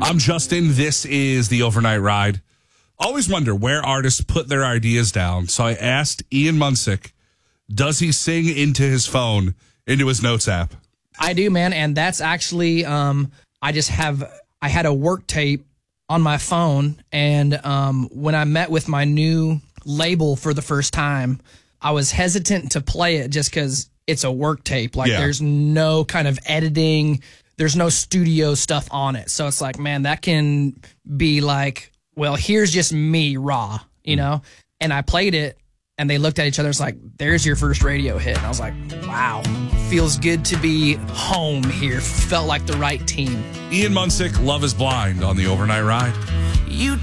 I'm Justin. This is the Overnight Ride. Always wonder where artists put their ideas down. So I asked Ian Munsick, does he sing into his phone, into his notes app? I do, man. And that's actually, I had a work tape on my phone. And when I met with my new label for the first time, I was hesitant to play it just because it's a work tape. Like there's no kind of editing. There's no studio stuff on it. So it's like, man, that can be like, well, here's just me raw, you know? And I played it and they looked at each other. It's like, there's your first radio hit. And I was like, wow, feels good to be home here. Felt like the right team. Ian Munsick, Love is Blind on the Overnight Ride. You